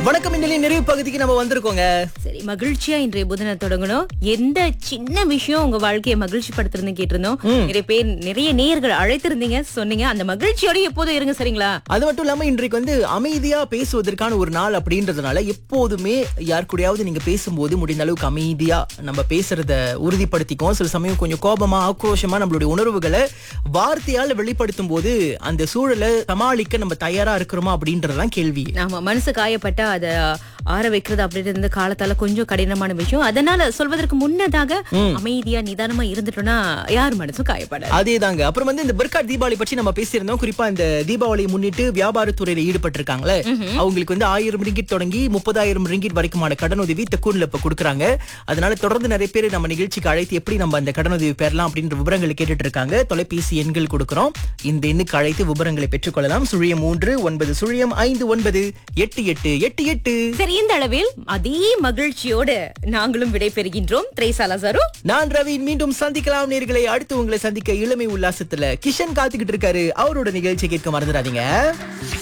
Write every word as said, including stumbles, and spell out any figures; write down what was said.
வணக்கம் இந்த நிறைவு பகுதிக்கு நம்ம வந்திருக்கோங்க. சரி, மகிழ்ச்சியா இன்றைய புதனை தொடங்கணும். எந்த சின்ன விஷயம் உங்க வாழ்க்கையை மகிழ்ச்சி படுத்துறதுன்னு கேட்டிருந்தோம். நிறைய பேர் நிறைய நேயர்கள் அழைத்திருந்தீங்க, சொன்னீங்க. அந்த மகிழ்ச்சியோட எப்போதும் இருங்க, சரிங்களா? அது மட்டும் இல்லாம இன்றைக்கு வந்து அமைதியா பேசுவதற்கான ஒரு நாள் அப்படின்றதுனால எப்போதுமே யார் கூடயாவது நீங்க பேசும்போது முடிந்த அளவுக்கு அமைதியா நம்ம பேசுறத உறுதிப்படுத்திக்கும். சில சமயம் கொஞ்சம் கோபமா ஆக்ரோஷமா நம்மளுடைய உணர்வுகளை வார்த்தையால வெளிப்படுத்தும் போது அந்த சூழலை சமாளிக்க நம்ம தயாரா இருக்கிறோமா அப்படின்றதுதான் கேள்வி. ஆமா, மனசு காயப்பட்டா அத ஆற வைக்கிறது அப்படின்றது இந்த காலத்தால கொஞ்சம் கடினமான விஷயம். அதனால சொல்வதற்கு முன்னதாக அமைதியா நிதானமா இருந்துட்டோம்னா யார் மனசும் காயப்படாது. அதேதாங்க. அப்புறம் வந்து இந்த பர்காட் தீபாவளி பற்றி நம்ம பேசியிருந்தோம். குறிப்பா இந்த தீபாவளியை முன்னிட்டு வியாபாரத்துறையில ஈடுபட்டிருக்காங்களே, அவங்களுக்கு வந்து ஆயிரம் ரிங்கிட் தொடங்கி முப்பதாயிரம் ரிங்கிட் வரைக்குமான கடனுதவி தெக்கூன்ல இப்ப கொடுக்குறாங்க. அதனால தொடர்ந்து நிறைய பேர் நம்ம நிகழ்ச்சிக்கு அழைத்து எப்படி நம்ம அந்த கடனுதவி பெறலாம் அப்படின்ற விவரங்களை கேட்டுட்டு இருக்காங்க. தொலைபேசி எண்கள் கொடுக்கிறோம். இந்த எண்ணுக்கு அழைத்து விவரங்களை பெற்றுக்கொள்ளலாம். சுழியம் மூன்று ஒன்பது சுழியம் ஐந்து ஒன்பது எட்டு எட்டு எட்டு எட்டு. சரி, இந்த அளவில் அதே மகிழ்ச்சியோடு நாங்களும் விடை பெறுகின்றோம். திரைசாலாசாரு, நான் ரவி. மீண்டும் சந்திக்கலாம் நேர்களை. அடுத்து உங்களை சந்திக்க இளமை உல்லாசத்துல கிஷன் காத்துக்கிட்டு இருக்காரு. அவரோட நிகழ்ச்சி கேட்க மறந்துடாதீங்க.